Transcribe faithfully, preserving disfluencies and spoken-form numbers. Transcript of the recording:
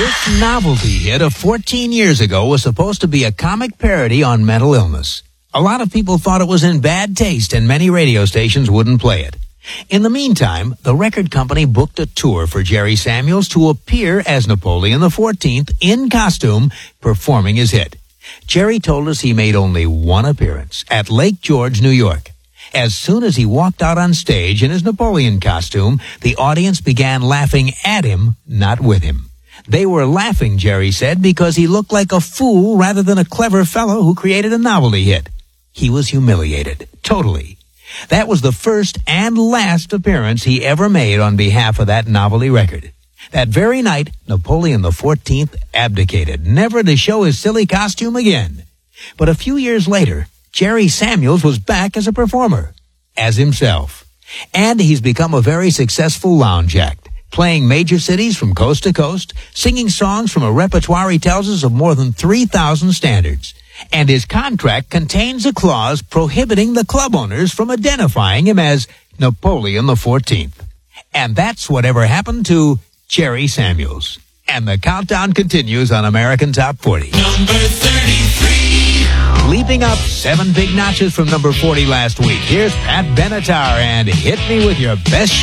This novelty hit of fourteen years ago was supposed to be a comic parody on mental illness. A lot of people thought it was in bad taste, and many radio stations wouldn't play it. In the meantime, the record company booked a tour for Jerry Samuels to appear as Napoleon the fourteenth in costume, performing his hit. Jerry told us he made only one appearance at Lake George, New York. As soon as he walked out on stage in his Napoleon costume, the audience began laughing at him, not with him. They were laughing, Jerry said, because he looked like a fool rather than a clever fellow who created a novelty hit. He was humiliated, totally. That was the first and last appearance he ever made on behalf of that novelty record. That very night, Napoleon the fourteenth abdicated, never to show his silly costume again. But a few years later, Jerry Samuels was back as a performer, as himself. And he's become a very successful lounge act, playing major cities from coast to coast, singing songs from a repertoire he tells us of more than three thousand standards. And his contract contains a clause prohibiting the club owners from identifying him as Napoleon the fourteenth. And that's whatever happened to Jerry Samuels. And the countdown continues on American Top forty. Number thirty-three. Leaping up seven big notches from number forty last week, here's Pat Benatar and Hit Me With Your Best Shot.